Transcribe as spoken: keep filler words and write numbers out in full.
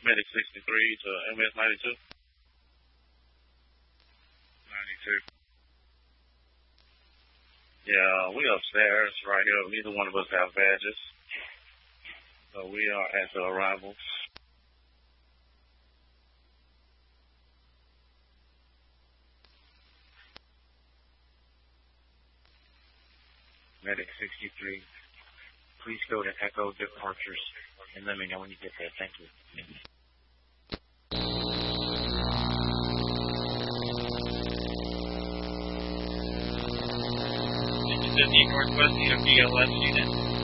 Medic sixty-three to M S ninety-two. ninety-two. Yeah, we upstairs right here. Neither one of us have badges. So we are at the arrival. Medic sixty-three, please go to Echo Departures and let me know when you get there. Thank you. fifty Northwest E M D L S unit.